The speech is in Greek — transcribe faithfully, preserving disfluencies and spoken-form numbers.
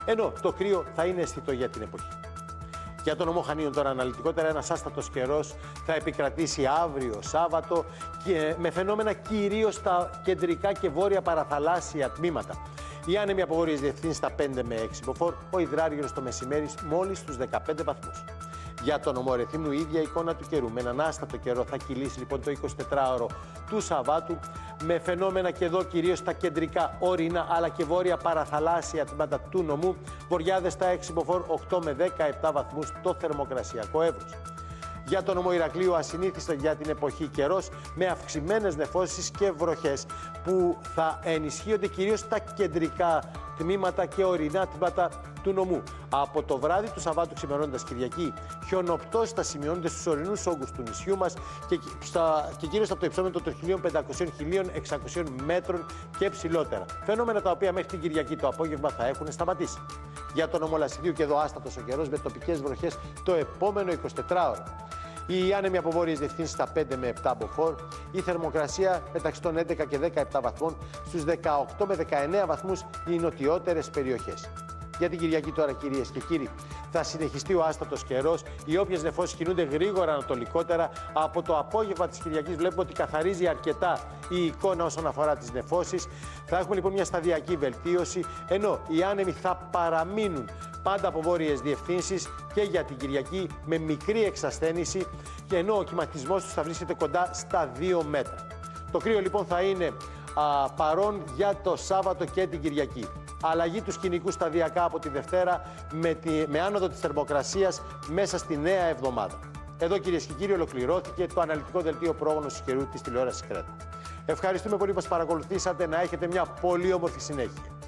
Ενώ το κρύο θα είναι αισθητό για την εποχή. Για τον νομό Χανίων τώρα αναλυτικότερα, ένας άστατος καιρός θα επικρατήσει αύριο Σάββατο και με φαινόμενα κυρίως στα κεντρικά και βόρεια παραθαλάσσια τμήματα. Οι άνεμοι από βόρειες διευθύνσεις στα πέντε με έξι μποφόρ, ο υδράργυρος το μεσημέρι μόλις στους δεκαπέντε βαθμούς. Για τον νομό Ρεθύμνου η ίδια εικόνα του καιρού. Με έναν άστατο καιρό θα κυλήσει λοιπόν το εικοσιτετράωρο του Σαββάτου, με φαινόμενα και εδώ κυρίως στα κεντρικά ορεινά αλλά και βόρεια παραθαλάσσια τμήματα του νομού. Βοριάδες στα έξι μποφόρ, οκτώ με δεκαεπτά βαθμούς το θερμοκρασιακό εύρος. Για τον νομό Ηρακλείου ασυνήθιστο για την εποχή καιρός, με αυξημένες νεφώσεις και βροχές που θα ενισχύονται κυρίως στα κεντρικά τμήματα και ορεινά τμήματα του νομού. Από το βράδυ του Σαββάτου ξημερώνοντας Κυριακή, χιονοπτώσεις θα σημειώνονται στους ορεινούς όγκους του νησιού μας και, στα, και κυρίως από το υψόμετρο των χίλια πεντακόσιων με χίλια εξακόσιων μέτρων και ψηλότερα. Φαινόμενα τα οποία μέχρι την Κυριακή το απόγευμα θα έχουν σταματήσει. Για τον νομό Λασιδιού και εδώ άστατος ο καιρός με τοπικές βροχές το επόμενο εικοσιτετράωρο. Οι άνεμοι από βόρειες διευθύνσεις στα πέντε με επτά μποφόρ, η θερμοκρασία μεταξύ των έντεκα και δεκαεπτά βαθμών, στους δεκαοκτώ με δεκαεννέα βαθμούς οι νοτιότερες περιοχές. Για την Κυριακή τώρα, κυρίες και κύριοι, θα συνεχιστεί ο άστατος καιρός. Οι όποιες νεφώσεις κινούνται γρήγορα ανατολικότερα. Από το απόγευμα της Κυριακής βλέπουμε ότι καθαρίζει αρκετά η εικόνα όσον αφορά τις νεφώσεις. Θα έχουμε λοιπόν μια σταδιακή βελτίωση, ενώ οι άνεμοι θα παραμείνουν πάντα από βόρειες διευθύνσεις και για την Κυριακή με μικρή εξασθένηση, και ενώ ο κυματισμός τους θα βρίσκεται κοντά στα δύο μέτρα. Το κρύο λοιπόν θα είναι α, παρόν για το Σάββατο και την Κυριακή. Αλλαγή του σκηνικού σταδιακά από τη Δευτέρα με, τη, με άνοδο της θερμοκρασίας μέσα στη νέα εβδομάδα. Εδώ, κυρίες και κύριοι, ολοκληρώθηκε το αναλυτικό δελτίο πρόγνωσης καιρού της τηλεόρασης Κρέτα. Ευχαριστούμε πολύ που μας παρακολουθήσατε. Να έχετε μια πολύ όμορφη συνέχεια.